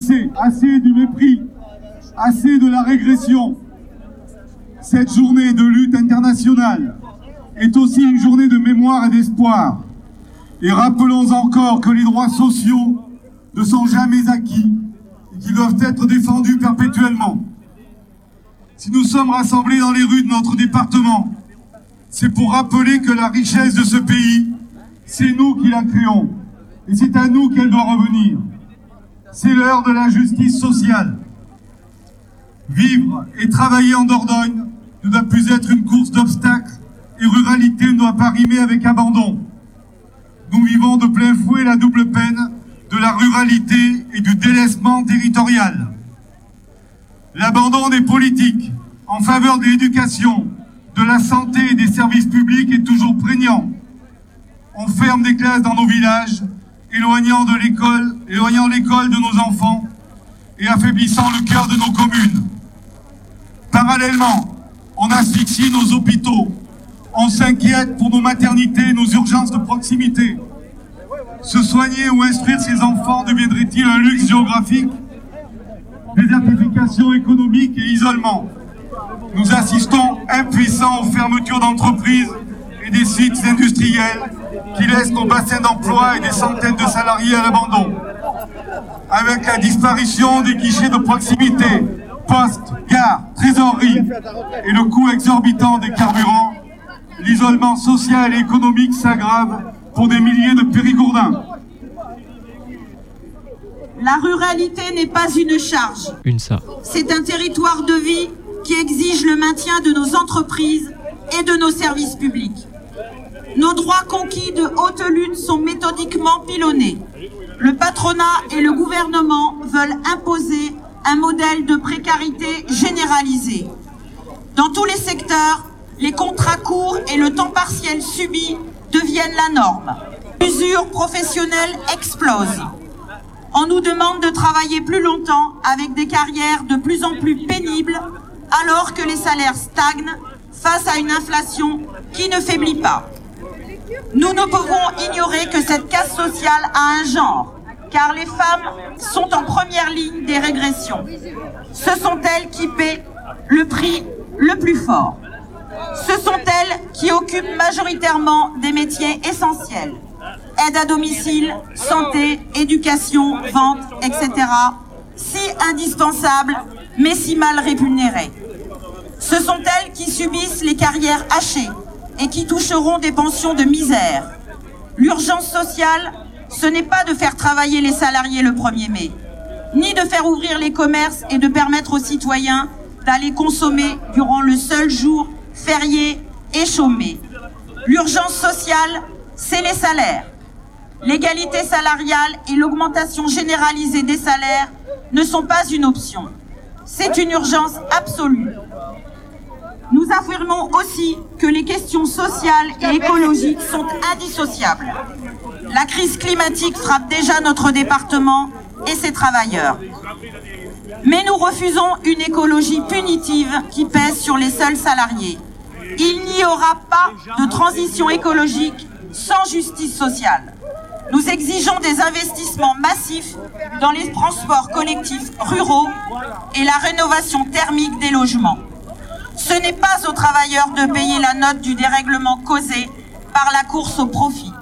assez du mépris, assez de la régression. Cette journée de lutte internationale est aussi une journée de mémoire et d'espoir. Et rappelons encore que les droits sociaux ne sont jamais acquis et qu'ils doivent être défendus perpétuellement. Si nous sommes rassemblés dans les rues de notre département, c'est pour rappeler que la richesse de ce pays, c'est nous qui la créons. Et c'est à nous qu'elle doit revenir. C'est l'heure de la justice sociale. Vivre et travailler en Dordogne ne doit plus être une course d'obstacles et ruralité ne doit pas rimer avec abandon. Nous vivons de plein fouet la double peine de la ruralité et du délaissement territorial. L'abandon des politiques en faveur de l'éducation, de la santé et des services publics est toujours prégnant. On ferme des classes dans nos villages, éloignant l'école de nos enfants et affaiblissant le cœur de nos communes. Parallèlement, on asphyxie nos hôpitaux. On s'inquiète pour nos maternités et nos urgences de proximité. Se soigner ou instruire ses enfants deviendrait-il un luxe géographique? Désertification économique et isolement. Nous assistons impuissants aux fermetures d'entreprises et des sites industriels qui laissent nos bassins d'emploi et des centaines de salariés à l'abandon. Avec la disparition des guichets de proximité, postes, gares, trésoreries et le coût exorbitant des carburants, l'isolement social et économique s'aggrave pour des milliers de Périgourdins. La ruralité n'est pas une charge. C'est un territoire de vie qui exige le maintien de nos entreprises et de nos services publics. Nos droits conquis de haute lutte sont méthodiquement pilonnés. Le patronat et le gouvernement veulent imposer un modèle de précarité généralisée. Dans tous les secteurs, les contrats courts et le temps partiel subi deviennent la norme. L'usure professionnelle explose. On nous demande de travailler plus longtemps avec des carrières de plus en plus pénibles alors que les salaires stagnent face à une inflation qui ne faiblit pas. Nous ne pouvons ignorer que cette casse sociale a un genre, car les femmes sont en première ligne des régressions. Ce sont elles qui paient le prix le plus fort. Ce sont elles qui occupent majoritairement des métiers essentiels. Aide à domicile, santé, éducation, vente, etc. Si indispensables, mais si mal rémunérées. Ce sont elles qui subissent les carrières hachées et qui toucheront des pensions de misère. L'urgence sociale, ce n'est pas de faire travailler les salariés le 1er mai, ni de faire ouvrir les commerces et de permettre aux citoyens d'aller consommer durant le seul jour férié et chômé. L'urgence sociale, c'est les salaires. L'égalité salariale et l'augmentation généralisée des salaires ne sont pas une option. C'est une urgence absolue. Nous affirmons aussi que les questions sociales et écologiques sont indissociables. La crise climatique frappe déjà notre département et ses travailleurs. Mais nous refusons une écologie punitive qui pèse sur les seuls salariés. Il n'y aura pas de transition écologique sans justice sociale. Nous exigeons des investissements massifs dans les transports collectifs ruraux et la rénovation thermique des logements. Ce n'est pas aux travailleurs de payer la note du dérèglement causé par la course au profit.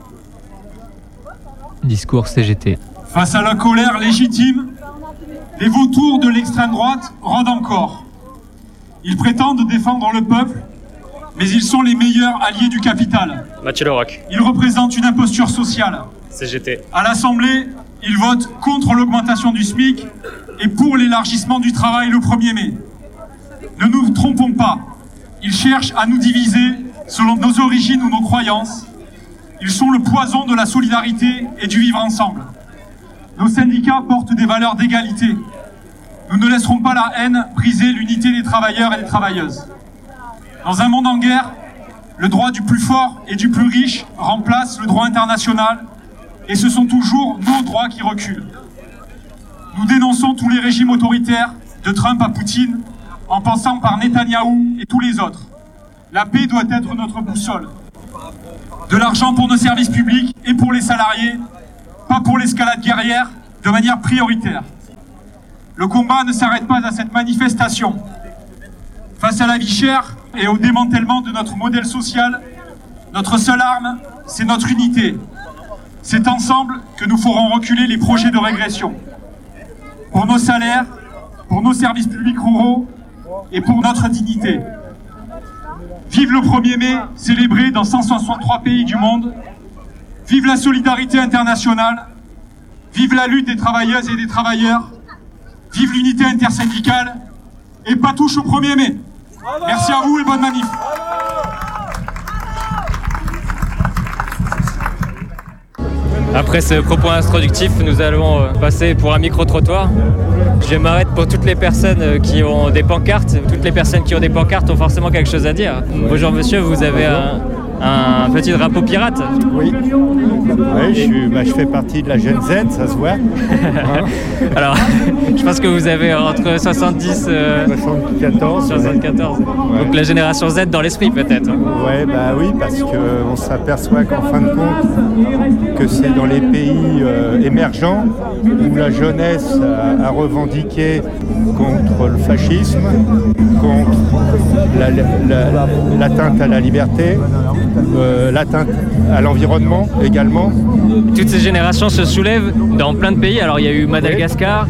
Discours CGT. Face à la colère légitime, les vautours de l'extrême droite rendent encore. Ils prétendent défendre le peuple, mais ils sont les meilleurs alliés du capital. Mathieu Leroc. Ils représentent une imposture sociale. CGT. À l'Assemblée, ils votent contre l'augmentation du SMIC et pour l'élargissement du travail le 1er mai. Ne nous trompons pas, ils cherchent à nous diviser selon nos origines ou nos croyances. Ils sont le poison de la solidarité et du vivre ensemble. Nos syndicats portent des valeurs d'égalité. Nous ne laisserons pas la haine briser l'unité des travailleurs et des travailleuses. Dans un monde en guerre, le droit du plus fort et du plus riche remplace le droit international et ce sont toujours nos droits qui reculent. Nous dénonçons tous les régimes autoritaires, de Trump à Poutine, en passant par Netanyahou et tous les autres. La paix doit être notre boussole. De l'argent pour nos services publics et pour les salariés, pas pour l'escalade guerrière, de manière prioritaire. Le combat ne s'arrête pas à cette manifestation. Face à la vie chère et au démantèlement de notre modèle social, notre seule arme, c'est notre unité. C'est ensemble que nous ferons reculer les projets de régression. Pour nos salaires, pour nos services publics ruraux et pour notre dignité. Vive le 1er mai, célébré dans 163 pays du monde. Vive la solidarité internationale. Vive la lutte des travailleuses et des travailleurs. Vive l'unité intersyndicale. Et pas touche au 1er mai. Merci à vous et bonne manif. Après ce propos introductif, nous allons passer pour un micro-trottoir. Je m'arrête pour toutes les personnes qui ont des pancartes. Toutes les personnes qui ont des pancartes ont forcément quelque chose à dire. Bonjour monsieur, vous avez un petit drapeau pirate. Oui, je fais partie de la Gen Z, ça se voit. Alors, je pense que vous avez entre 74. Ouais. Donc la génération Z dans l'esprit peut-être. Oui, parce qu'on s'aperçoit qu'en fin de compte, que c'est dans les pays émergents où la jeunesse a revendiqué contre le fascisme, contre l'atteinte à la liberté, l'atteinte à l'environnement également. Toutes ces générations se soulèvent dans plein de pays. Alors il y a eu Madagascar,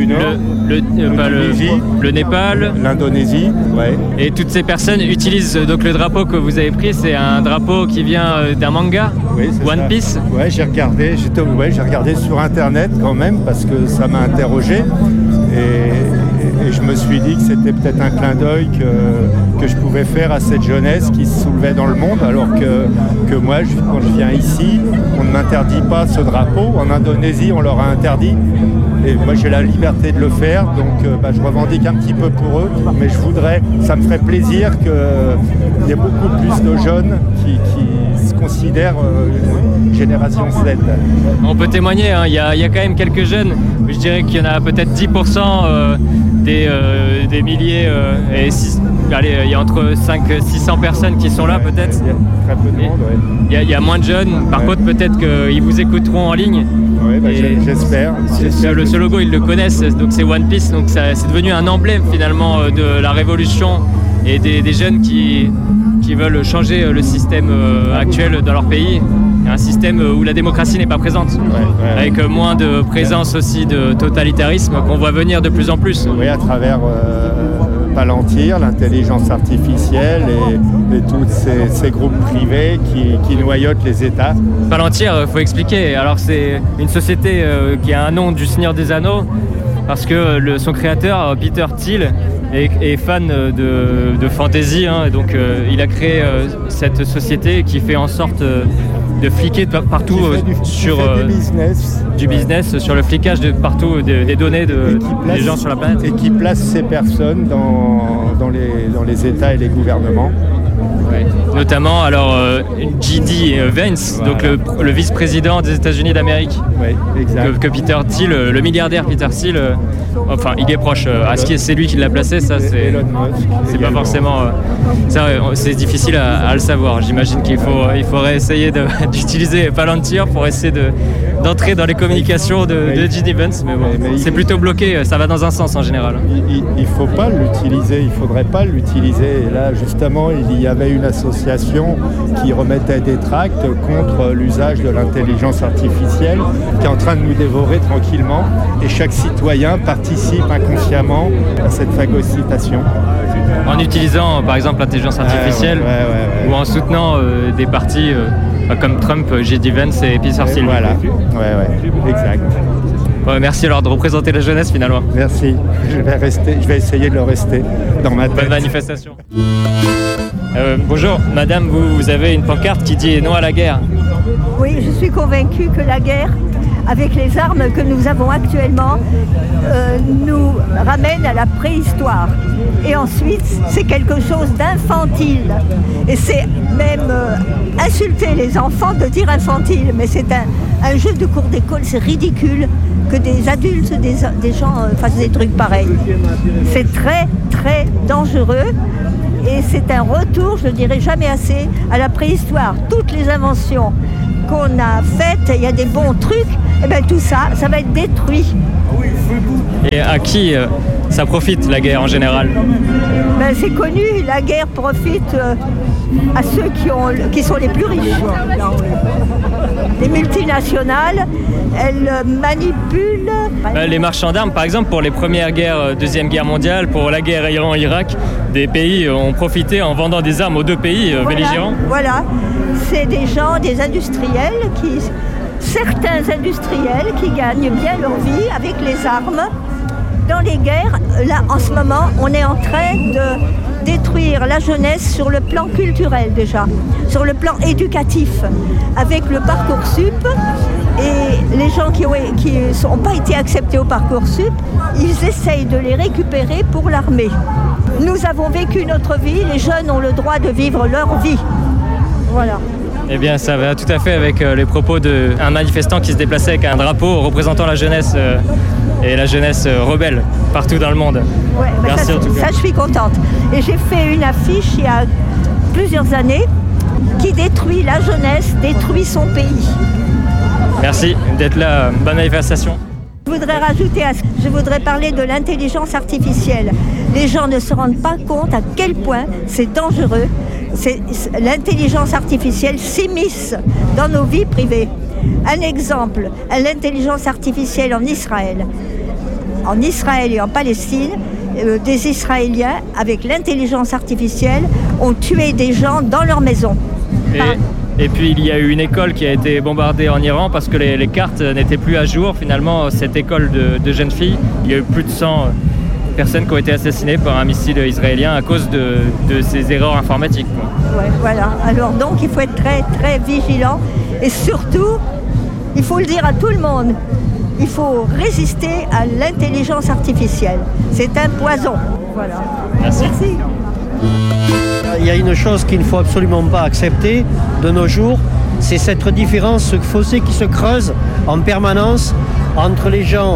le Népal, l'Indonésie. Ouais. Et toutes ces personnes utilisent donc le drapeau que vous avez pris, c'est un drapeau qui vient d'un manga, One Piece. Ouais, j'ai regardé sur internet quand même parce que ça m'a interrogé et je me suis dit que c'était peut-être un clin d'œil que je pouvais faire à cette jeunesse qui se soulevait dans le monde, alors que moi, quand je viens ici, on ne m'interdit pas ce drapeau. En Indonésie, on leur a interdit. Et moi, j'ai la liberté de le faire, donc je revendique un petit peu pour eux. Mais ça me ferait plaisir qu'il y ait beaucoup plus de jeunes qui se considèrent génération Z. On peut témoigner, hein, il y a quand même quelques jeunes. Je dirais qu'il y en a peut-être 10% des milliers. Il y a entre 500-600 personnes qui sont là peut-être. Il y a très peu de monde, Il y a moins de jeunes. Par contre, peut-être qu'ils vous écouteront en ligne. J'espère. Ce logo, ils le connaissent, donc c'est One Piece. Donc c'est devenu un emblème finalement de la révolution et des jeunes qui veulent changer le système actuel dans leur pays. Un système où la démocratie n'est pas présente, avec moins de présence aussi de totalitarisme qu'on voit venir de plus en plus. Oui, à travers Palantir, l'intelligence artificielle et tous ces groupes privés qui noyautent les États. Palantir, il faut expliquer. Alors c'est une société qui a un nom du Seigneur des Anneaux, parce que son créateur, Peter Thiel, est fan de fantasy, hein, et donc il a créé cette société qui fait en sorte de fliquer partout du business sur le flicage de partout des données des gens sur la planète. Et qui place ces personnes dans les États et les gouvernements. Ouais. Notamment J.D. Vance, voilà. Donc le vice-président des États-Unis d'Amérique, que Peter Thiel, le milliardaire Peter Thiel, il est proche. C'est lui qui l'a placé, ça c'est pas forcément. C'est difficile à le savoir. J'imagine qu'il faudrait essayer d'utiliser Palantir pour essayer d'entrer dans les communications de J.D. Vance, mais bon, c'est plutôt bloqué. Ça va dans un sens en général. Il faut pas l'utiliser. Il faudrait pas l'utiliser. Et là, justement, il y avait une association qui remettait des tracts contre l'usage de l'intelligence artificielle qui est en train de nous dévorer tranquillement, et chaque citoyen participe inconsciemment à cette phagocytation. En utilisant par exemple l'intelligence artificielle ou en soutenant des partis comme Trump, J.D. Vance et Peter Thiel. Voilà, exact. Merci alors de représenter la jeunesse finalement. Merci, je vais essayer de le rester dans ma tête. Bonne manifestation. Bonjour, madame, vous avez une pancarte qui dit non à la guerre. Oui, je suis convaincue que la guerre, avec les armes que nous avons actuellement, nous ramène à la préhistoire. Et ensuite, c'est quelque chose d'infantile. Et c'est même insulter les enfants de dire infantile. Mais c'est un jeu de cours d'école, c'est ridicule que des adultes, des gens fassent des trucs pareils. C'est très, très dangereux. Et c'est un retour, je ne dirai jamais assez, à la préhistoire. Toutes les inventions qu'on a faites, il y a des bons trucs, et bien tout ça, ça va être détruit. Et à qui ça profite, la guerre en général? C'est connu, la guerre profite à ceux qui sont les plus riches. Les multinationales, elles manipulent... Les marchands d'armes, par exemple, pour les premières guerres, Deuxième Guerre mondiale, pour la guerre Iran-Irak, des pays ont profité en vendant des armes aux deux pays belligérants. Voilà, c'est des gens, des industriels, certains industriels qui gagnent bien leur vie avec les armes. Dans les guerres, là, en ce moment, on est en train de détruire la jeunesse sur le plan culturel déjà, sur le plan éducatif, avec le Parcoursup. Et les gens qui n'ont pas été acceptés au Parcoursup, ils essayent de les récupérer pour l'armée. Nous avons vécu notre vie, les jeunes ont le droit de vivre leur vie. Voilà. Eh bien, ça va tout à fait avec les propos d'un manifestant qui se déplaçait avec un drapeau représentant la jeunesse et la jeunesse rebelle partout dans le monde. Ouais, merci en tout cas. Ça, je suis contente. Et j'ai fait une affiche il y a plusieurs années qui détruit la jeunesse, détruit son pays. Merci d'être là. Bonne manifestation. Je voudrais parler de l'intelligence artificielle. Les gens ne se rendent pas compte à quel point c'est dangereux. L'intelligence artificielle s'immisce dans nos vies privées. Un exemple, l'intelligence artificielle en Israël. En Israël et en Palestine, des Israéliens, avec l'intelligence artificielle, ont tué des gens dans leur maison. Et puis il y a eu une école qui a été bombardée en Iran parce que les cartes n'étaient plus à jour. Finalement, cette école de jeunes filles, il y a eu plus de 100 personnes qui ont été assassinées par un missile israélien à cause de ces erreurs informatiques. Ouais, voilà. Alors donc il faut être très très vigilant et surtout, il faut le dire à tout le monde, il faut résister à l'intelligence artificielle. C'est un poison. Voilà. Merci. Il y a une chose qu'il ne faut absolument pas accepter de nos jours, c'est cette différence, ce fossé qui se creuse en permanence entre les gens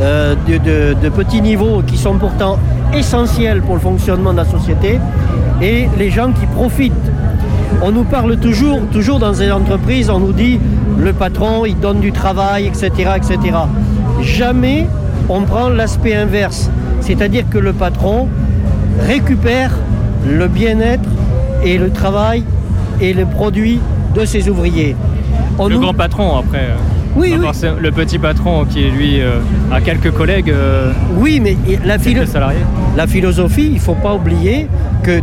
de petits niveaux qui sont pourtant essentiels pour le fonctionnement de la société et les gens qui profitent. On nous parle toujours dans les entreprises, on nous dit le patron, il donne du travail, etc., etc. Jamais on prend l'aspect inverse, c'est-à-dire que le patron récupère le bien-être et le travail et le produit de ses ouvriers. Grand patron après. Oui. Le petit patron qui, lui, a quelques collègues. Oui, mais la philosophie, il ne faut pas oublier que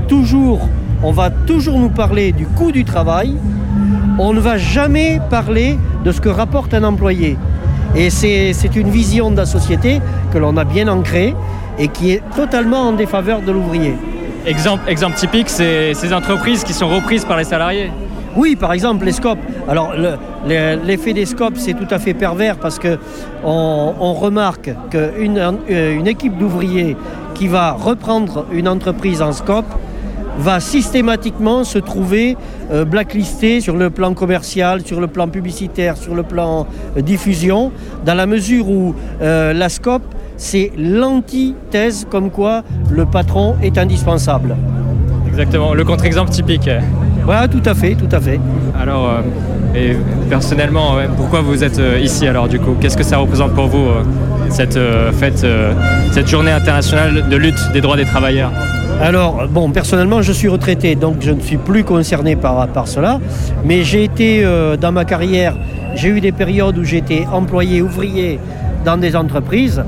on va toujours nous parler du coût du travail. On ne va jamais parler de ce que rapporte un employé. Et c'est une vision de la société que l'on a bien ancrée et qui est totalement en défaveur de l'ouvrier. Exemple typique, c'est ces entreprises qui sont reprises par les salariés. Oui, par exemple, les scopes. Alors, l'effet des scopes, c'est tout à fait pervers parce qu'on remarque qu'une équipe d'ouvriers qui va reprendre une entreprise en scope va systématiquement se trouver blacklistée sur le plan commercial, sur le plan publicitaire, sur le plan diffusion, dans la mesure où la scope, c'est l'antithèse comme quoi le patron est indispensable. Exactement, le contre-exemple typique. Voilà, tout à fait. Alors, et personnellement, pourquoi vous êtes ici alors du coup? Qu'est-ce que ça représente pour vous, cette fête, cette journée internationale de lutte des droits des travailleurs? Alors, personnellement, je suis retraité, donc je ne suis plus concerné par cela. Mais j'ai été, dans ma carrière, j'ai eu des périodes où j'étais employé ouvrier dans des entreprises.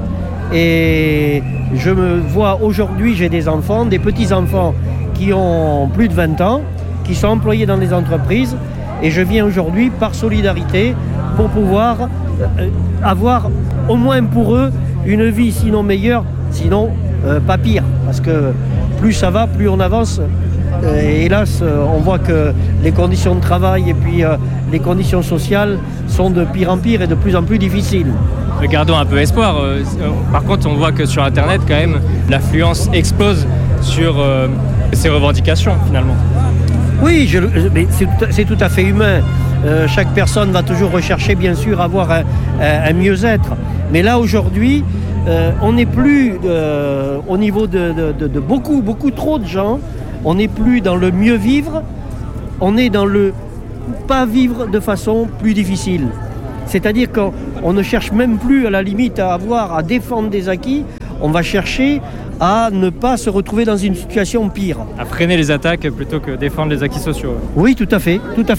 Et je me vois aujourd'hui, j'ai des enfants, des petits-enfants qui ont plus de 20 ans, qui sont employés dans des entreprises. Et je viens aujourd'hui par solidarité pour pouvoir avoir au moins pour eux une vie sinon meilleure, sinon pas pire. Parce que plus ça va, plus on avance. Et hélas, on voit que les conditions de travail et puis les conditions sociales sont de pire en pire et de plus en plus difficiles. Gardons un peu espoir. Par contre, on voit que sur Internet, quand même, l'affluence explose sur ces revendications, finalement. Oui, mais c'est tout à fait humain. Chaque personne va toujours rechercher, bien sûr, avoir un mieux-être. Mais là, aujourd'hui, on n'est plus au niveau de beaucoup trop de gens. On n'est plus dans le mieux vivre. On est dans le pas vivre de façon plus difficile. C'est-à-dire qu'on ne cherche même plus à la limite à défendre des acquis, on va chercher à ne pas se retrouver dans une situation pire. À freiner les attaques plutôt que défendre les acquis sociaux. Oui, tout à fait.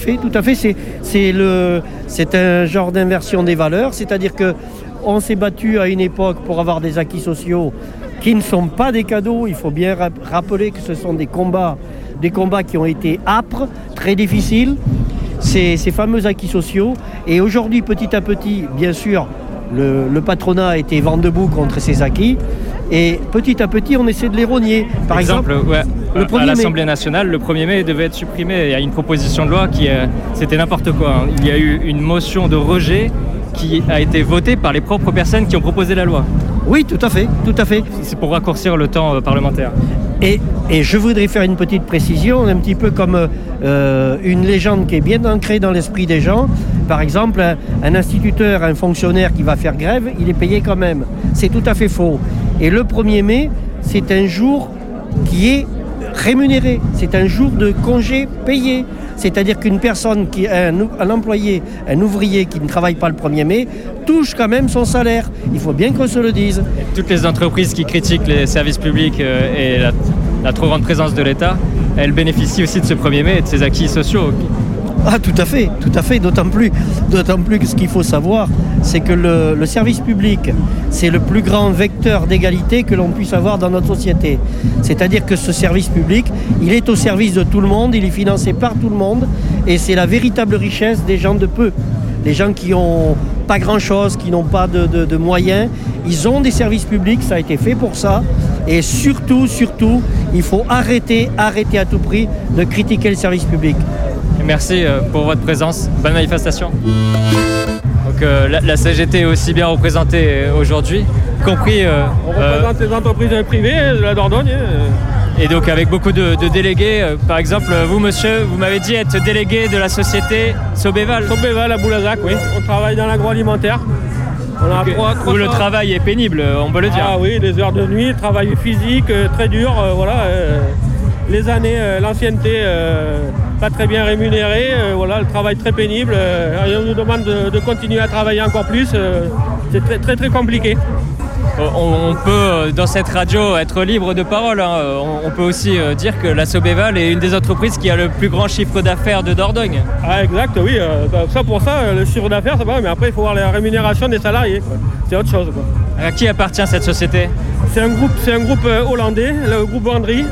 C'est un genre d'inversion des valeurs, c'est-à-dire qu'on s'est battu à une époque pour avoir des acquis sociaux qui ne sont pas des cadeaux. Il faut bien rappeler que ce sont des combats qui ont été âpres, très difficiles, ces fameux acquis sociaux. Et aujourd'hui, petit à petit, bien sûr, le patronat a été vent debout contre ces acquis. Et petit à petit, on essaie de les rogner. Par exemple, à l'Assemblée nationale, le 1er mai devait être supprimé. Il y a une proposition de loi c'était n'importe quoi. Il y a eu une motion de rejet qui a été votée par les propres personnes qui ont proposé la loi. Oui, tout à fait. C'est pour raccourcir le temps parlementaire. Et je voudrais faire une petite précision, un petit peu comme une légende qui est bien ancrée dans l'esprit des gens. Par exemple, un instituteur, un fonctionnaire qui va faire grève, il est payé quand même. C'est tout à fait faux. Et le 1er mai, c'est un jour qui est rémunéré. C'est un jour de congé payé. C'est-à-dire qu'une personne, un employé, un ouvrier qui ne travaille pas le 1er mai, touche quand même son salaire. Il faut bien qu'on se le dise. Et toutes les entreprises qui critiquent les services publics et la trop grande présence de l'État, elles bénéficient aussi de ce 1er mai et de ces acquis sociaux. Ah, tout à fait, d'autant plus que ce qu'il faut savoir, c'est que le service public, c'est le plus grand vecteur d'égalité que l'on puisse avoir dans notre société. C'est-à-dire que ce service public, il est au service de tout le monde, il est financé par tout le monde, et c'est la véritable richesse des gens de peu. Les gens qui n'ont pas grand-chose, qui n'ont pas de moyens, ils ont des services publics, ça a été fait pour ça. Et surtout, il faut arrêter à tout prix de critiquer le service public. Merci pour votre présence. Bonne manifestation. Donc la CGT est aussi bien représentée aujourd'hui, compris... on représente les entreprises privées de la Dordogne. Et donc avec beaucoup de délégués. Par exemple, vous, monsieur, vous m'avez dit être délégué de la société Sobeval. Sobeval à Boulazac, oui. On travaille dans l'agroalimentaire. Où le travail est pénible, on peut le dire. Ah oui, des heures de nuit, travail physique, très dur, les années, l'ancienneté, pas très bien rémunérée, le travail très pénible. Et on nous demande de continuer à travailler encore plus, c'est très très très compliqué. On peut, dans cette radio, être libre de parole. On peut aussi dire que la Sobeval est une des entreprises qui a le plus grand chiffre d'affaires de Dordogne. Ah exact, oui. Pour ça, le chiffre d'affaires, c'est pas mal, mais après, il faut voir la rémunération des salariés. C'est autre chose. À qui appartient cette société ? C'est un groupe hollandais, le groupe Andri.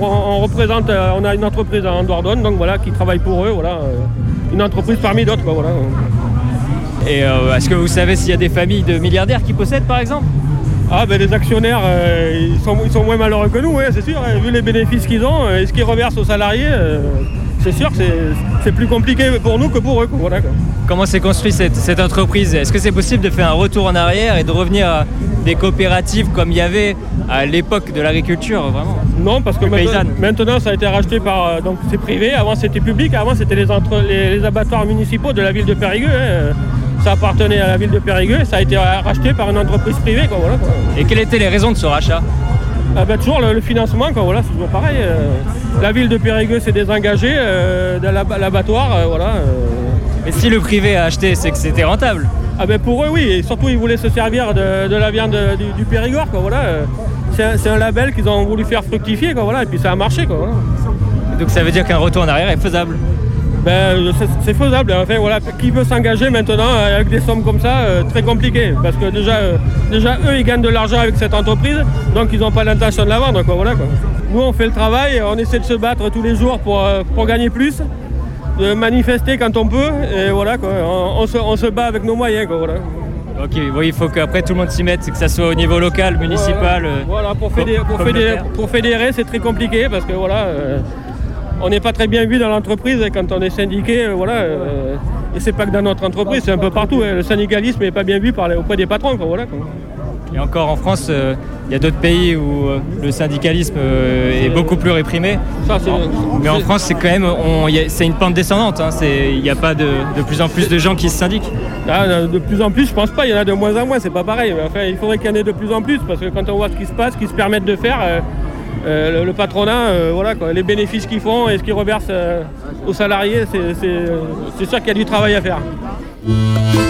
On a une entreprise en Dordogne, donc qui travaille pour eux. Une entreprise parmi d'autres. Et est-ce que vous savez s'il y a des familles de milliardaires qui possèdent, par exemple ? Ah les actionnaires, ils sont moins malheureux que nous, c'est sûr, vu les bénéfices qu'ils ont et ce qu'ils reversent aux salariés, c'est sûr que c'est plus compliqué pour nous que pour eux. Comment s'est construite cette entreprise ? Est-ce que c'est possible de faire un retour en arrière et de revenir à des coopératives comme il y avait à l'époque de l'agriculture, vraiment ? Non, parce que maintenant ça a été racheté par... donc c'est privé, avant c'était public, avant c'était les abattoirs municipaux de la ville de Périgueux. Ça appartenait à la ville de Périgueux et ça a été racheté par une entreprise privée. Et quelles étaient les raisons de ce rachat ? Toujours le financement, c'est toujours pareil. La ville de Périgueux s'est désengagée de l'abattoir. Mais si le privé a acheté, c'est que c'était rentable. Pour eux, oui. Et surtout, ils voulaient se servir de la viande du Périgord. C'est un label qu'ils ont voulu faire fructifier. Et puis ça a marché. Donc ça veut dire qu'un retour en arrière est faisable ? C'est faisable. Qui veut s'engager maintenant avec des sommes comme ça, très compliqué. Parce que déjà eux, ils gagnent de l'argent avec cette entreprise, donc ils n'ont pas l'intention de la vendre. Nous, on fait le travail, on essaie de se battre tous les jours pour gagner plus, de manifester quand on peut, et on se bat avec nos moyens. Ok, il faut qu'après tout le monde s'y mette, que ça soit au niveau local, municipal. Pour fédérer, c'est très compliqué parce que on n'est pas très bien vu dans l'entreprise quand on est syndiqué, et c'est pas que dans notre entreprise, c'est un peu partout. Le syndicalisme n'est pas bien vu auprès des patrons. Et encore en France, il y a d'autres pays où le syndicalisme est beaucoup plus réprimé. Mais en France, c'est quand même, c'est une pente descendante. Il n'y a pas de plus en plus de gens qui se syndiquent. De plus en plus, je pense pas. Il y en a de moins en moins. C'est pas pareil. Mais il faudrait qu'il y en ait de plus en plus parce que quand on voit ce qui se passe, ce qu'ils se permettent de faire. Le patronat, les bénéfices qu'ils font et ce qu'ils reversent aux salariés, c'est sûr qu'il y a du travail à faire.